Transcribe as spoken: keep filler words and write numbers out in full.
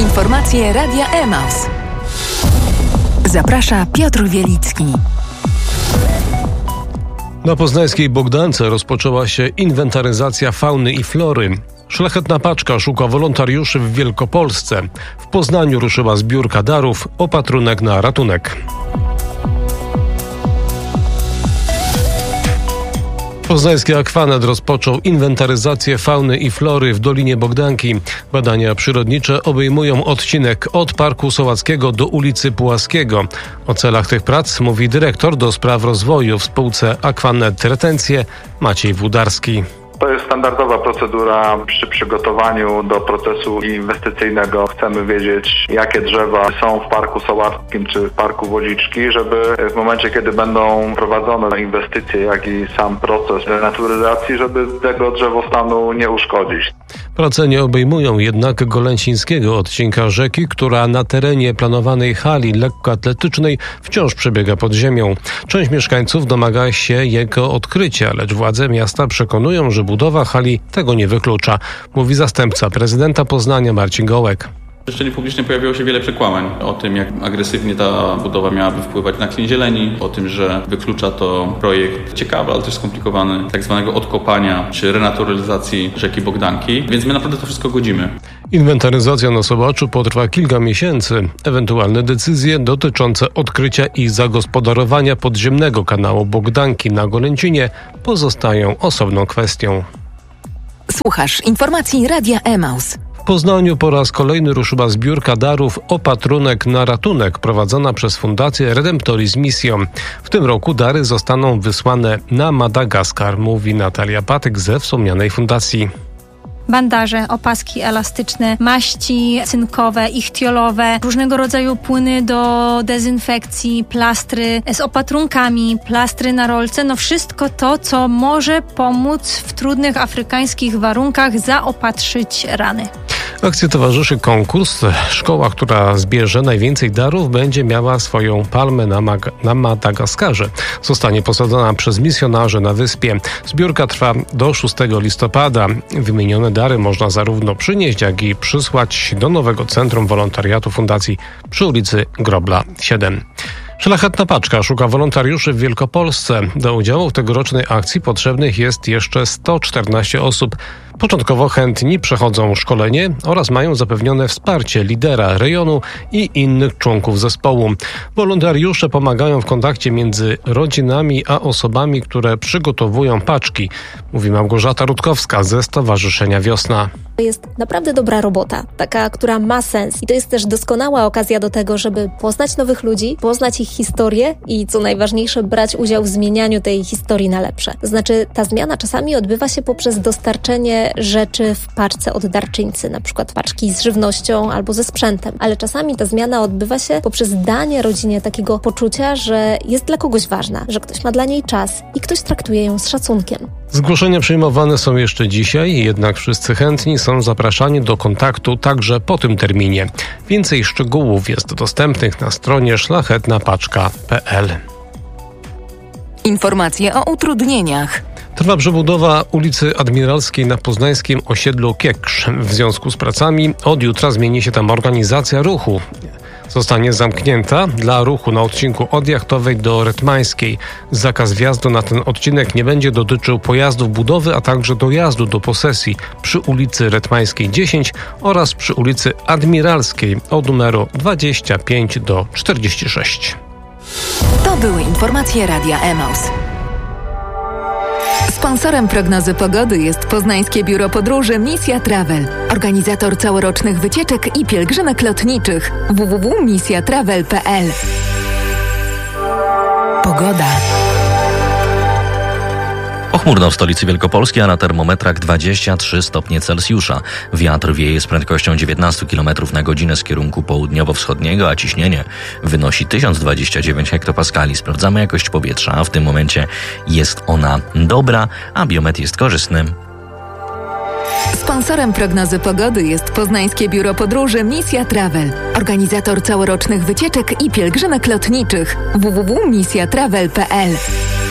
Informacje Radia Emaus. Zaprasza Piotr Wielicki. Na poznańskiej Bogdance rozpoczęła się inwentaryzacja fauny i flory. Szlachetna paczka szuka wolontariuszy w Wielkopolsce. W Poznaniu ruszyła zbiórka darów, opatrunek na ratunek. Poznański Akwanet rozpoczął inwentaryzację fauny i flory w Dolinie Bogdanki. Badania przyrodnicze obejmują odcinek od Parku Sołackiego do ulicy Pułaskiego. O celach tych prac mówi dyrektor do spraw rozwoju w spółce Akwanet Retencje Maciej Włodarski. To jest standardowa procedura przy przygotowaniu do procesu inwestycyjnego. Chcemy wiedzieć, jakie drzewa są w Parku Sołackim czy w Parku Wodziczki, żeby w momencie, kiedy będą prowadzone inwestycje, jak i sam proces renaturyzacji, żeby tego drzewostanu nie uszkodzić. Prace nie obejmują jednak golęcińskiego odcinka rzeki, która na terenie planowanej hali lekkoatletycznej wciąż przebiega pod ziemią. Część mieszkańców domaga się jego odkrycia, lecz władze miasta przekonują, że budowa hali tego nie wyklucza, mówi zastępca prezydenta Poznania Marcin Gołek. W przestrzeni publicznej pojawiło się wiele przekłamań o tym, jak agresywnie ta budowa miałaby wpływać na klin zieleni, o tym, że wyklucza to projekt ciekawy, ale też skomplikowany, tak zwanego odkopania czy renaturalizacji rzeki Bogdanki, więc my naprawdę to wszystko godzimy. Inwentaryzacja na Sobaczu potrwa kilka miesięcy. Ewentualne decyzje dotyczące odkrycia i zagospodarowania podziemnego kanału Bogdanki na Golęcinie pozostają osobną kwestią. Słuchasz informacji Radia Emaus. W Poznaniu po raz kolejny ruszyła zbiórka darów opatrunek na ratunek prowadzona przez Fundację Redemptoris Mission. W tym roku dary zostaną wysłane na Madagaskar, mówi Natalia Patyk ze wspomnianej fundacji. Bandaże, opaski elastyczne, maści cynkowe, ichtiolowe, różnego rodzaju płyny do dezynfekcji, plastry z opatrunkami, plastry na rolce, no wszystko to, co może pomóc w trudnych afrykańskich warunkach zaopatrzyć rany. Akcji towarzyszy konkurs. Szkoła, która zbierze najwięcej darów, będzie miała swoją palmę na, Mag- na Madagaskarze. Zostanie posadzona przez misjonarzy na wyspie. Zbiórka trwa do szóstego listopada. Wymienione dary można zarówno przynieść, jak i przysłać do nowego Centrum Wolontariatu Fundacji przy ulicy Grobla siedem. Szlachetna paczka szuka wolontariuszy w Wielkopolsce. Do udziału w tegorocznej akcji potrzebnych jest jeszcze sto czternaście osób. Początkowo chętni przechodzą szkolenie oraz mają zapewnione wsparcie lidera rejonu i innych członków zespołu. Wolontariusze pomagają w kontakcie między rodzinami a osobami, które przygotowują paczki, mówi Małgorzata Rutkowska ze Stowarzyszenia Wiosna. To jest naprawdę dobra robota, taka, która ma sens. I to jest też doskonała okazja do tego, żeby poznać nowych ludzi, poznać ich historię i co najważniejsze, brać udział w zmienianiu tej historii na lepsze. To znaczy, ta zmiana czasami odbywa się poprzez dostarczenie rzeczy w paczce od darczyńcy, na przykład paczki z żywnością albo ze sprzętem. Ale czasami ta zmiana odbywa się poprzez danie rodzinie takiego poczucia, że jest dla kogoś ważna, że ktoś ma dla niej czas i ktoś traktuje ją z szacunkiem. Zgłoszenia przyjmowane są jeszcze dzisiaj, jednak wszyscy chętni są zapraszani do kontaktu także po tym terminie. Więcej szczegółów jest dostępnych na stronie szlachetna paczka kropka p l. Informacje o utrudnieniach. Trwa przebudowa ulicy Admiralskiej na poznańskim osiedlu Kiekrz. W związku z pracami od jutra zmieni się tam organizacja ruchu. Zostanie zamknięta dla ruchu na odcinku od Jachtowej do Retmańskiej. Zakaz wjazdu na ten odcinek nie będzie dotyczył pojazdów budowy, a także dojazdu do posesji przy ulicy Retmańskiej dziesięć oraz przy ulicy Admiralskiej od numeru dwadzieścia pięć do czterdziestu sześciu. To były informacje Radia Emaus. Sponsorem prognozy pogody jest Poznańskie Biuro Podróży Misja Travel, organizator całorocznych wycieczek i pielgrzymek lotniczych. w w w kropka misja travel kropka p l. Pogoda. Pochmurno w stolicy Wielkopolski, a na termometrach dwadzieścia trzy stopnie Celsjusza. Wiatr wieje z prędkością dziewiętnaście kilometrów na godzinę z kierunku południowo-wschodniego, a ciśnienie wynosi tysiąc dwadzieścia dziewięć hektopaskali. Sprawdzamy jakość powietrza, a w tym momencie jest ona dobra, a biometr jest korzystny. Sponsorem prognozy pogody jest Poznańskie Biuro Podróży Misja Travel, organizator całorocznych wycieczek i pielgrzymek lotniczych. w w w kropka misja travel kropka p l.